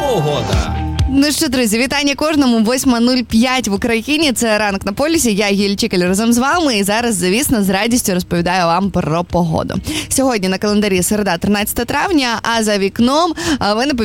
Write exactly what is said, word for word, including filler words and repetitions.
Погода. Ну що, друзі, вітання кожному. восьма нуль п'ять в Україні. Це ранок на полюсі. Я Юлія Чикаль разом з вами. І зараз, звісно, з радістю розповідаю вам про погоду. Сьогодні на календарі середа, тринадцяте травня, а за вікном ви не повірите,